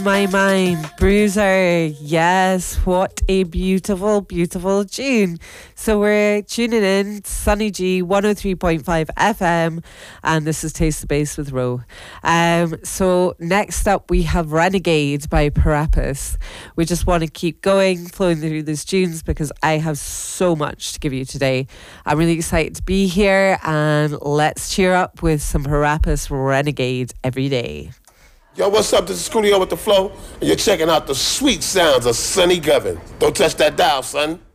My mind, Bruiser. Yes, what a beautiful, beautiful tune. So we're tuning in, Sunny G 103.5 FM, and this is Taste the Bass with Ro. So next up we have Renegade by Parappas. We just want to keep going, flowing through these tunes because I have so much to give you today. I'm really excited to be here, and let's cheer up with some Parappas Renegade every day. Yo, what's up? This is Coolio with the Flow, and you're checking out the sweet sounds of Sonny Govin. Don't touch that dial, son.